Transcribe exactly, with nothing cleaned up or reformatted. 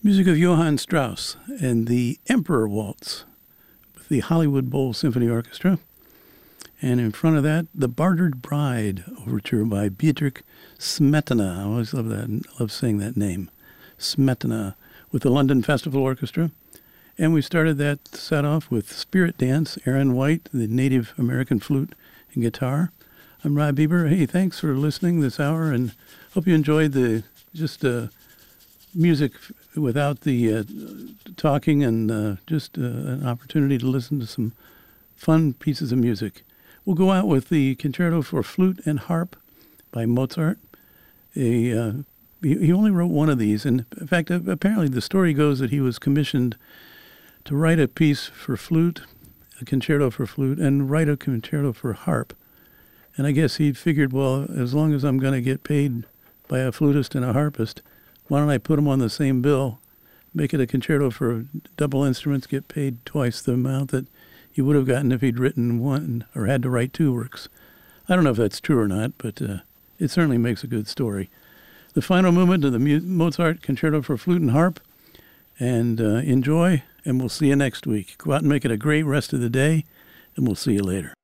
Music of Johann Strauss and the Emperor Waltz with the Hollywood Bowl Symphony Orchestra. And in front of that, The Bartered Bride Overture by Dietrich Smetana. I always love that. Love saying that name. Smetana with the London Festival Orchestra. And we started that set off with Spirit Dance, Aaron White, the Native American flute and guitar. I'm Rob Bieber. Hey, thanks for listening this hour, and hope you enjoyed the just uh, music without the uh, talking, and uh, just uh, an opportunity to listen to some fun pieces of music. We'll go out with the Concerto for Flute and Harp by Mozart. A, uh, he, he only wrote one of these, and in fact, apparently the story goes that he was commissioned to write a piece for flute, a concerto for flute, and write a concerto for harp. And I guess he figured, well, as long as I'm going to get paid by a flutist and a harpist, why don't I put them on the same bill, make it a concerto for double instruments, get paid twice the amount that he would have gotten if he'd written one or had to write two works. I don't know if that's true or not, but uh, it certainly makes a good story. The final movement of the Mozart Concerto for Flute and Harp, and uh, enjoy, and we'll see you next week. Go out and make it a great rest of the day, and we'll see you later.